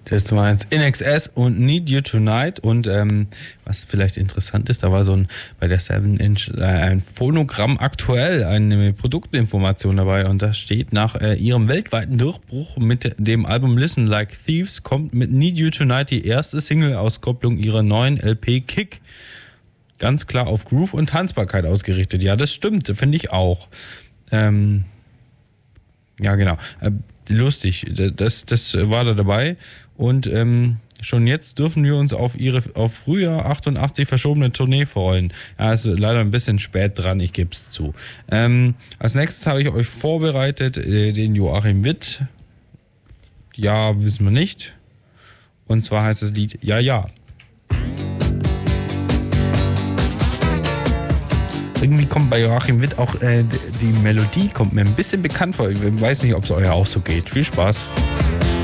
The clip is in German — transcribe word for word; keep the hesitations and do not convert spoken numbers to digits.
Das war jetzt In X S und Need You Tonight. Und ähm, was vielleicht interessant ist, da war so ein bei der seven inch äh, ein Phonogramm aktuell, eine Produktinformation dabei. Und da steht, nach äh, ihrem weltweiten Durchbruch mit dem Album Listen Like Thieves kommt mit Need You Tonight die erste Single-Auskopplung ihrer neuen L P Kick. Ganz klar auf Groove und Tanzbarkeit ausgerichtet. Ja, das stimmt, finde ich auch. Ähm, ja, genau. Äh, lustig, das, das war da dabei. Und ähm, schon jetzt dürfen wir uns auf ihre auf Frühjahr achtundachtzig verschobene Tournee freuen. Ja, ist leider ein bisschen spät dran, ich gebe es zu. Ähm, als nächstes habe ich euch vorbereitet äh, den Joachim Witt. Ja, wissen wir nicht. Und zwar heißt das Lied Ja, ja. Irgendwie kommt bei Joachim Witt auch äh, die Melodie kommt mir ein bisschen bekannt vor. Ich weiß nicht, ob es euch auch so geht. Viel Spaß.